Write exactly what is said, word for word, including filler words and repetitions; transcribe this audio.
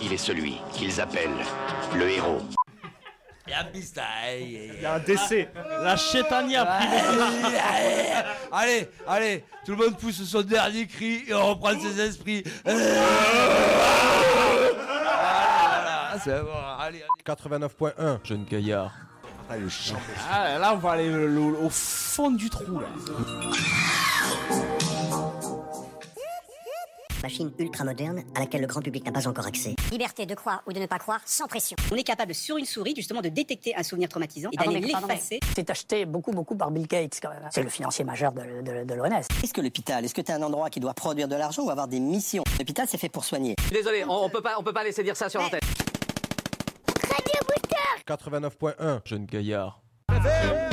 Il est celui qu'ils appellent le héros. Il y a un pista, il y a un décès. La chétania a pris le... Allez, allez, tout le monde pousse son dernier cri et on reprend ses esprits. Allez, voilà, c'est bon, allez, allez. quatre-vingt-neuf point un. Jeune gaillard. Ah, le chant. Ah, là, on va aller le- le- au fond du trou, là. Machine ultra moderne à laquelle le grand public n'a pas encore accès. Liberté de croire ou de ne pas croire sans pression. On est capable sur une souris justement de détecter un souvenir traumatisant et Pardon, d'aller mais- pardon, l'effacer. C'est acheté beaucoup, beaucoup par Bill Gates, quand même. C'est le financier majeur de, de, de l'O N S. Est-ce que l'hôpital, est-ce que t'es un endroit qui doit produire de l'argent ou avoir des missions? L'hôpital, c'est fait pour soigner. Désolé, on, on peut pas, on peut pas laisser dire ça sur l'antenne. quatre-vingt-neuf point un. Jeune gaillard.